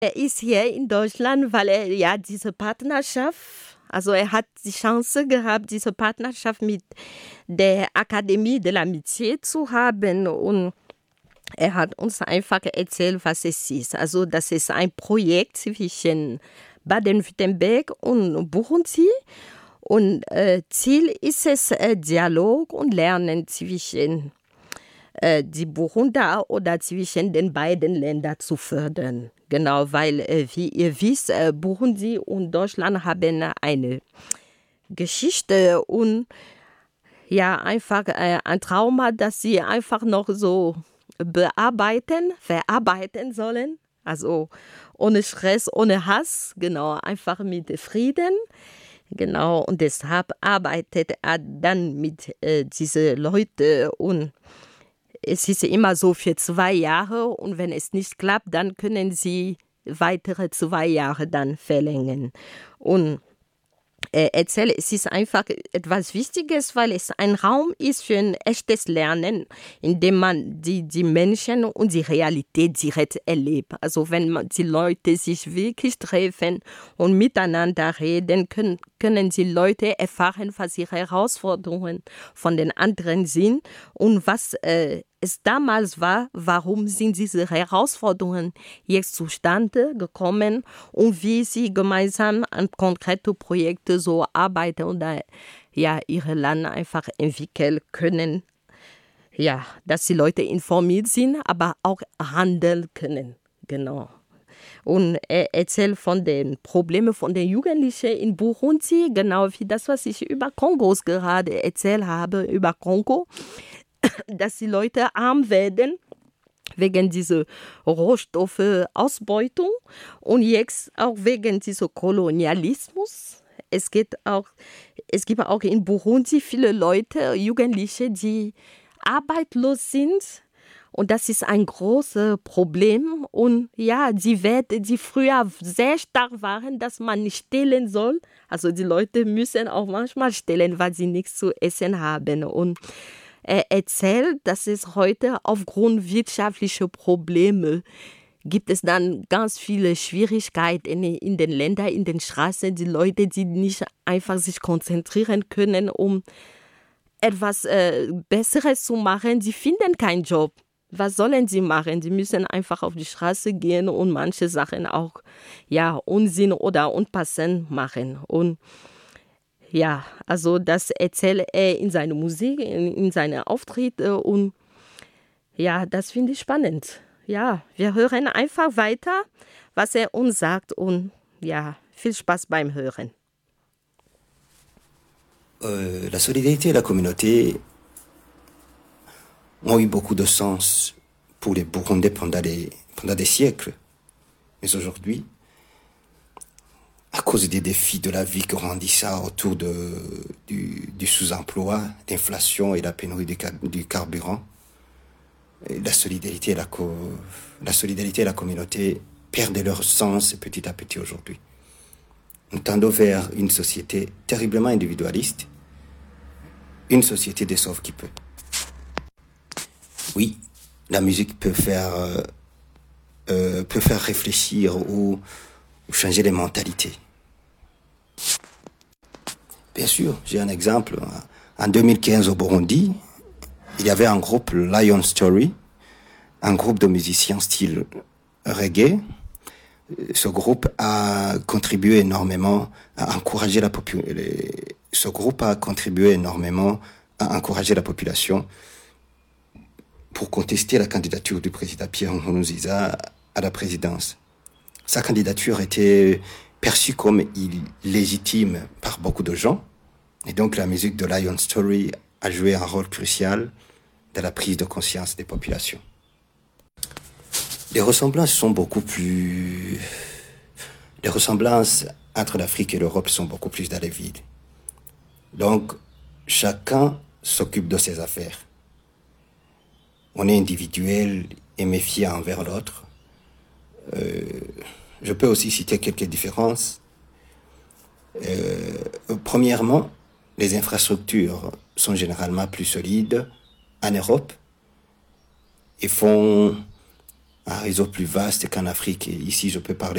Er ist hier in Deutschland, weil er ja diese Partnerschaft, also er hat die Chance gehabt, diese Partnerschaft mit der Akademie de l'Amitié zu haben und er hat uns einfach erzählt, was es ist. Also das ist ein Projekt zwischen Baden-Württemberg und Burundi und Ziel ist es, Dialog und Lernen zwischen die Burundier oder zwischen den beiden Ländern zu fördern. Genau, weil, wie ihr wisst, Burundi und Deutschland haben eine Geschichte und ja, einfach ein Trauma, das sie einfach noch so verarbeiten sollen. Also ohne Stress, ohne Hass, genau, einfach mit Frieden. Genau, und deshalb arbeitet er dann mit diesen Leuten und es ist immer so für 2 Jahre und wenn es nicht klappt, dann können sie weitere 2 Jahre dann verlängern. Und erzähle, es ist einfach etwas Wichtiges, weil es ein Raum ist für ein echtes Lernen, in dem man die Menschen und die Realität direkt erlebt. Also wenn die Leute sich wirklich treffen und miteinander reden, können die Leute erfahren, was ihre Herausforderungen von den anderen sind und was es damals war, warum sind diese Herausforderungen jetzt zustande gekommen und wie sie gemeinsam an konkrete Projekte so arbeiten und ja, ihre Land einfach entwickeln können. Ja, dass die Leute informiert sind, aber auch handeln können. Genau. Und er erzählt von den Problemen von den Jugendlichen in Burundi, genau wie das, was ich über Kongos gerade erzählt habe, über Kongo, dass die Leute arm werden wegen dieser Rohstoffausbeutung und jetzt auch wegen dieser Kolonialismus. Es gibt auch in Burundi viele Leute, Jugendliche, die arbeitslos sind. Und das ist ein großes Problem. Und ja, die Werte, die früher sehr stark waren, dass man nicht stehlen soll. Also die Leute müssen auch manchmal stehlen, weil sie nichts zu essen haben. Und er erzählt, dass es heute aufgrund wirtschaftlicher Probleme gibt es dann ganz viele Schwierigkeiten in den Ländern, in den Straßen, die Leute, die nicht einfach sich konzentrieren können, um etwas Besseres zu machen, sie finden keinen Job. Was sollen sie machen? Sie müssen einfach auf die Straße gehen und manche Sachen auch ja, Unsinn oder unpassend machen. Und ja, also das erzählt er in seiner Musik, in seinen Auftritten und ja, das finde ich spannend. Ja, wir hören einfach weiter, was er uns sagt und ja, viel Spaß beim Hören. La solidarité et la communauté ont eu beaucoup de sens pour les Burundais pendant des siècles. Mais aujourd'hui, à cause des défis de la vie grandissant autour du sous-emploi, l'inflation et la pénurie du carburant, la solidarité et la communauté perdent leur sens petit à petit aujourd'hui. Nous tendons vers une société terriblement individualiste, une société des sauves qui peut. Oui, la musique peut faire réfléchir ou changer les mentalités. Bien sûr, j'ai un exemple. En 2015 au Burundi, il y avait un groupe Lion Story, un groupe de musiciens style reggae. Ce groupe a contribué énormément à encourager la population pour contester la candidature du président Pierre Nkurunziza à la présidence. Sa candidature était perçue comme illégitime par beaucoup de gens. Et donc la musique de Lion Story a joué un rôle crucial dans la prise de conscience des populations. Les ressemblances entre l'Afrique et l'Europe sont beaucoup plus dans les villes. Donc, chacun s'occupe de ses affaires. On est individuel et méfiant envers l'autre. Je peux aussi citer quelques différences. Premièrement, les infrastructures sont généralement plus solides en Europe et font un réseau plus vaste qu'en Afrique. Et ici, je peux parler